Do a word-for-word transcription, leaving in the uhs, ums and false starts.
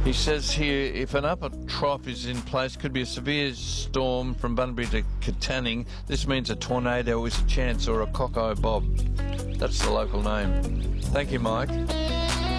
He says here, if an upper trough is in place, could be a severe storm from Bunbury to Katanning. This means a tornado is a chance, or a cockeye bob. That's the local name. Thank you, Mike.